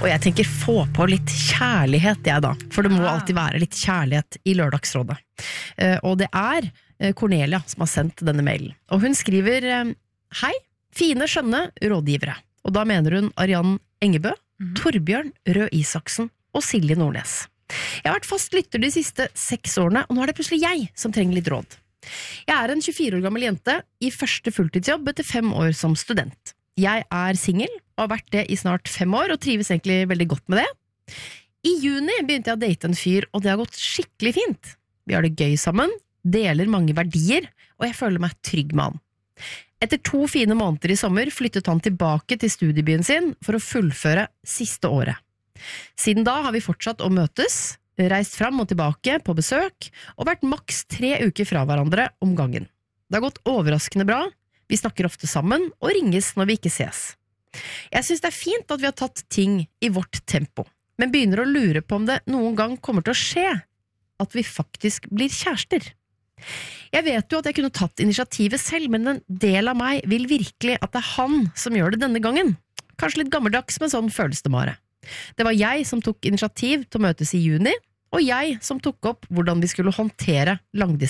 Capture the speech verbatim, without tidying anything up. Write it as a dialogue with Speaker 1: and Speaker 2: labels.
Speaker 1: Og jeg tenker få på litt kjærlighet jeg da, for det må alltid være litt kjærlighet i lørdagsrådet. Eh, og det er eh, Cornelia som har sendt denne mailen. Og hun skriver, eh, hei, fine, skjønne rådgivere. Og da mener hun Arian Engebø, mm. Torbjørn Røe Isaksen og Silje Nordnes. Jeg har vært fast lytter de siste seks årene, og nå er det plutselig jeg som trenger litt råd. Jeg er en tjuefire år gammel jente i første fulltidsjobb etter fem år som student. Jeg er single, og har vært det i snart fem år, og trives egentlig veldig godt med det. I juni begynte jeg å date en fyr, og det har gått skikkelig fint. Vi har det gøy sammen, deler mange verdier, og jeg føler meg trygg med han. Etter to fine måneder i sommer flyttet han tilbake til studiebyen sin for å fullføre siste året. Siden da har vi fortsatt å møtes, reist fram og tilbake på besøk, og vært maks tre uker fra hverandre om gangen. Det har gått overraskende bra, vi snakker ofte sammen og ringes når vi ikke ses. Jeg synes det er fint at vi har tatt ting i vårt tempo, men begynner å lure på om det noen gang kommer til å skje at vi faktisk blir kjærester. Jeg vet jo at jeg kunne tatt initiativet selv, men en del av meg vil virkelig at det er han som gjør det denne gangen. Kanskje litt gammeldags, men sånn føles det bare. Det var jeg som tok initiativ til å møtes i juni, og jeg som tok opp hvordan vi skulle håndtere langdistanse.